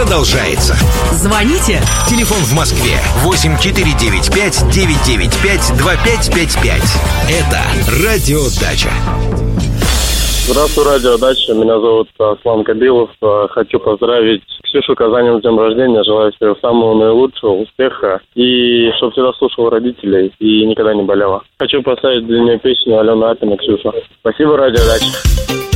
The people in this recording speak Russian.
продолжается. Звоните. Телефон в Москве 8495-995-2555. Это «Радиодача». Здравствуй, радиодача. Меня зовут Аслан Кабилов. Хочу поздравить Ксюшу Казанину с днем рождения. Желаю всего самого наилучшего, успеха. И чтобы всегда слушала родителей и никогда не болела. Хочу поставить для нее песню Алена Апина «Ксюша». Спасибо, радиодача.